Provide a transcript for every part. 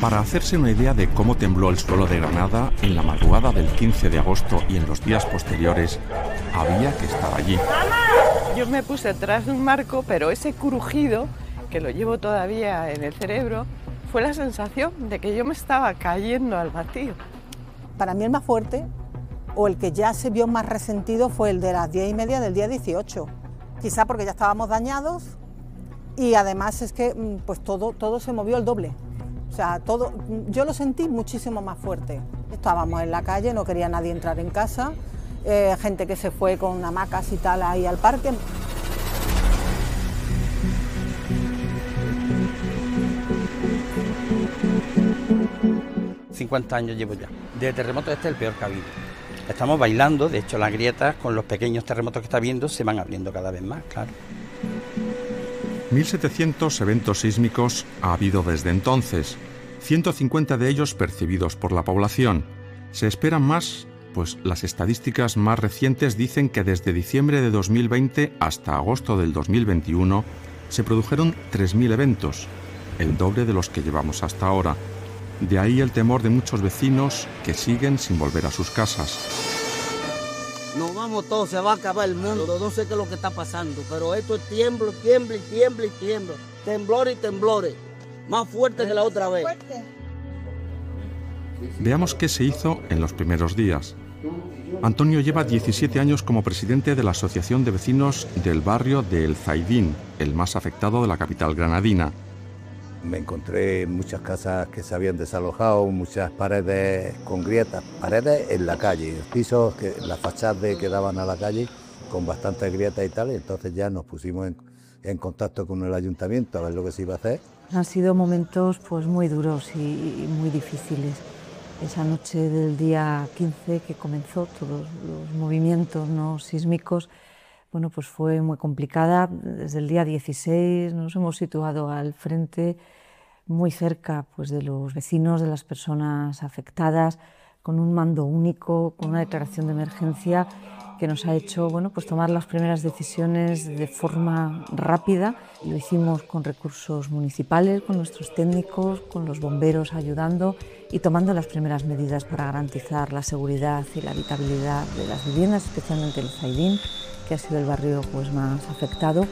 Para hacerse una idea de cómo tembló el suelo de Granada en la madrugada del 15 de agosto y en los días posteriores, había que estar allí. Yo me puse detrás de un marco, pero ese crujido, que lo llevo todavía en el cerebro, fue la sensación de que yo me estaba cayendo al vacío. Para mí el más fuerte, o el que ya se vio más resentido, fue el de las 10:30 del día 18. Quizá porque ya estábamos dañados y además es que pues todo se movió el doble. O sea, yo lo sentí muchísimo más fuerte. Estábamos en la calle, no quería nadie entrar en casa, gente que se fue con hamacas y tal ahí al parque. ...50 años llevo ya. De terremoto este es el peor que ha habido. Estamos bailando, de hecho las grietas con los pequeños terremotos que está viendo se van abriendo cada vez más, claro. 1.700 eventos sísmicos ha habido desde entonces, 150 de ellos percibidos por la población. Se esperan más, pues las estadísticas más recientes dicen que desde diciembre de 2020 hasta agosto del 2021 se produjeron 3.000 eventos, el doble de los que llevamos hasta ahora. De ahí el temor de muchos vecinos que siguen sin volver a sus casas. Nos vamos todos, se va a acabar el mundo, no sé qué es lo que está pasando, pero esto es tiemblo. Temblores, más fuerte que la otra vez. Veamos qué se hizo en los primeros días. Antonio lleva 17 años como presidente de la Asociación de Vecinos del barrio de El Zaidín, el más afectado de la capital granadina. Me encontré muchas casas que se habían desalojado, muchas paredes con grietas, paredes en la calle, pisos, las fachadas que daban a la calle con bastantes grietas y tal, y entonces ya nos pusimos en contacto con el ayuntamiento a ver lo que se iba a hacer. Han sido momentos pues muy duros y muy difíciles. Esa noche del día 15 que comenzó todos los movimientos no sísmicos, bueno, pues fue muy complicada. Desde el día 16 nos hemos situado al frente, muy cerca pues, de los vecinos, de las personas afectadas, con un mando único, con una declaración de emergencia que nos ha hecho bueno, pues tomar las primeras decisiones de forma rápida. Lo hicimos con recursos municipales, con nuestros técnicos, con los bomberos ayudando y tomando las primeras medidas para garantizar la seguridad y la habitabilidad de las viviendas, especialmente el Zaidín, que ha sido el barrio pues, más afectado.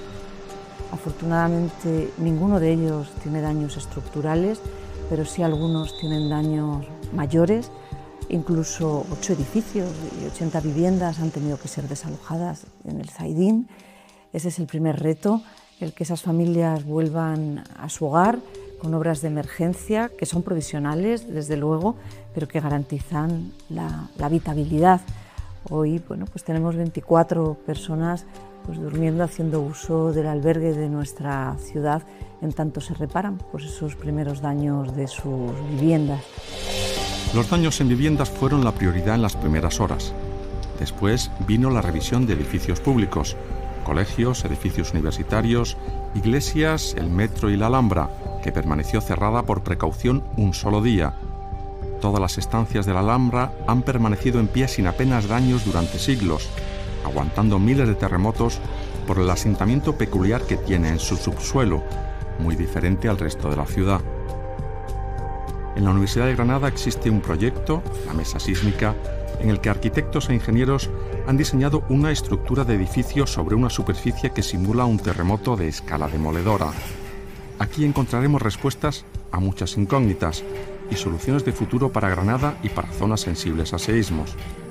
Afortunadamente ninguno de ellos tiene daños estructurales, pero sí algunos tienen daños mayores. Incluso 8 edificios y 80 viviendas han tenido que ser desalojadas en el Zaidín. Ese es el primer reto, el que esas familias vuelvan a su hogar con obras de emergencia, que son provisionales, desde luego, pero que garantizan la habitabilidad. Hoy bueno, pues tenemos 24 personas pues, durmiendo, haciendo uso del albergue de nuestra ciudad, en tanto se reparan pues, esos primeros daños de sus viviendas. Los daños en viviendas fueron la prioridad en las primeras horas. Después vino la revisión de edificios públicos, colegios, edificios universitarios, iglesias, el metro y la Alhambra, que permaneció cerrada por precaución un solo día. Todas las estancias de la Alhambra han permanecido en pie sin apenas daños durante siglos, aguantando miles de terremotos por el asentamiento peculiar que tiene en su subsuelo, muy diferente al resto de la ciudad. En la Universidad de Granada existe un proyecto, la Mesa Sísmica, en el que arquitectos e ingenieros han diseñado una estructura de edificio sobre una superficie que simula un terremoto de escala demoledora. Aquí encontraremos respuestas a muchas incógnitas y soluciones de futuro para Granada y para zonas sensibles a seísmos.